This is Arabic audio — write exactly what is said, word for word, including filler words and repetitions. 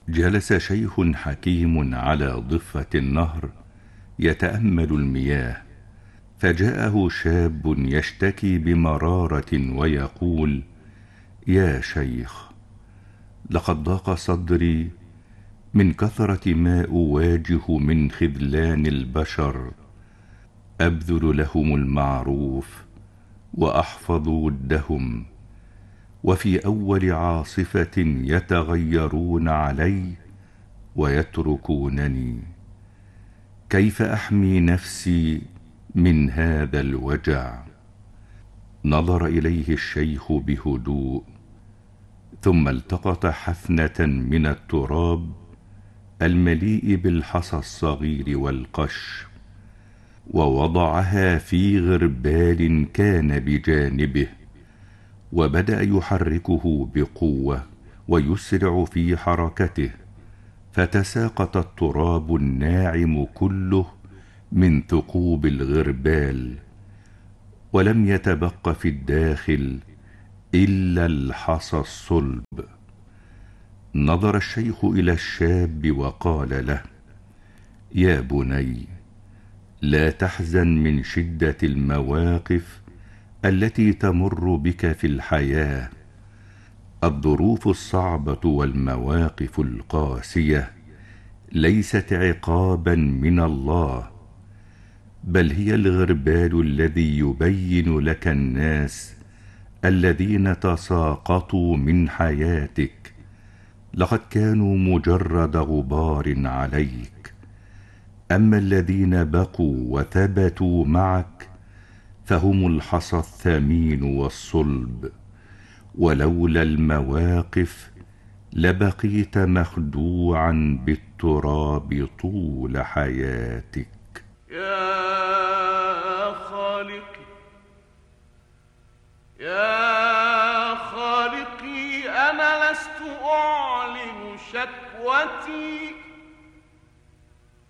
جلس شيخ حكيم على ضفة النهر يتأمل المياه، فجاءه شاب يشتكي بمرارة ويقول: يا شيخ، لقد ضاق صدري من كثرة ما أواجه من خذلان البشر، أبذل لهم المعروف وأحفظ ودهم، وفي أول عاصفة يتغيرون علي ويتركونني. كيف أحمي نفسي من هذا الوجع؟ نظر إليه الشيخ بهدوء، ثم التقط حفنة من التراب المليء بالحصى الصغير والقش، ووضعها في غربال كان بجانبه، وبدأ يحركه بقوة ويسرع في حركته، فتساقط التراب الناعم كله من ثقوب الغربال، ولم يتبق في الداخل إلا الحصى الصلب. نظر الشيخ إلى الشاب وقال له: يا بني، لا تحزن من شدة المواقف التي تمر بك في الحياة. الظروف الصعبة والمواقف القاسية ليست عقابا من الله، بل هي الغربال الذي يبين لك الناس الذين تساقطوا من حياتك لقد كانوا مجرد غبار عليك، أما الذين بقوا وثبتوا معك فهم الحصى الثمين والصلب، ولولا المواقف لبقيت مخدوعا بالتراب طول حياتك. يا خالقي يا خالقي، أنا لست أعلن شكوتي